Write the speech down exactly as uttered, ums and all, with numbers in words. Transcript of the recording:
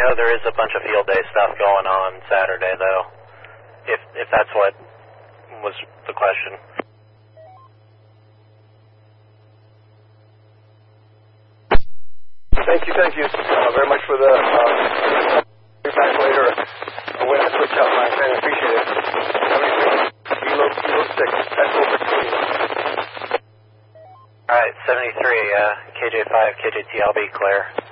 know there is a bunch of field day stuff going on Saturday, though, if if that's what was the question. Thank you, thank you uh, very much for the uh, back later. When I switch out my fan, I appreciate it. Kilo, kilo six, Echo fifteen. All right, seventy-three, uh, K J five, K J T, I'll be clear.